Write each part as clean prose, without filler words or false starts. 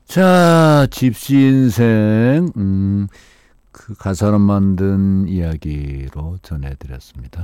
자, 집시 인생, 그 가사로 만든 이야기로 전해드렸습니다.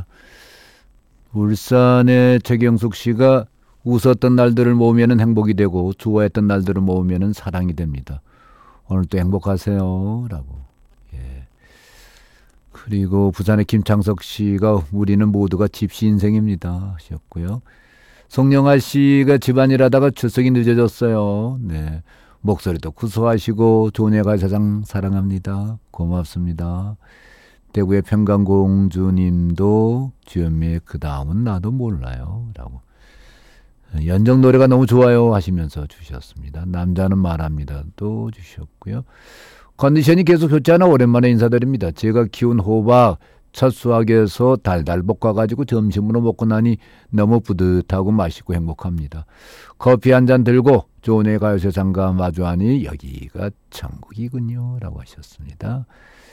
울산의 최경숙 씨가 웃었던 날들을 모으면 행복이 되고 좋아했던 날들을 모으면 사랑이 됩니다. 오늘도 행복하세요. 라고. 예. 그리고 부산의 김창석 씨가 우리는 모두가 집시 인생입니다. 하셨고요. 송영아 씨가 집안일 하다가 출석이 늦어졌어요. 네. 목소리도 구수하시고 조네가 세상 사랑합니다. 고맙습니다. 대구의 평강공주님도 주현미의 그 다음은 나도 몰라요. 라고. 연정 노래가 너무 좋아요 하시면서 주셨습니다. 남자는 말합니다. 또 주셨고요. 컨디션이 계속 좋지 않아 오랜만에 인사드립니다. 제가 키운 호박 첫 수확에서 달달 볶아가지고 점심으로 먹고 나니 너무 뿌듯하고 맛있고 행복합니다. 커피 한 잔 들고 조은의 가요세상과 마주하니 여기가 천국이군요. 라고 하셨습니다.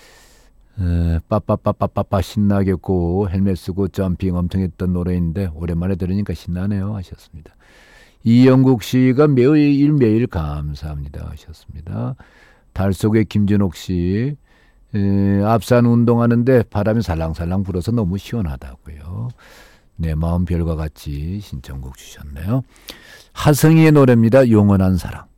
빠빠빠빠빠빠 신나겠고 헬멧 쓰고 점핑 엄청 했던 노래인데 오랜만에 들으니까 신나네요. 하셨습니다. 이영국 씨가 매일 감사합니다. 하셨습니다. 달 속의 김진옥 씨 앞산 운동하는데 바람이 살랑살랑 불어서 너무 시원하다고요. 내 마음 별과 같이 신청곡 주셨네요. 하승희의 노래입니다. 영원한 사랑.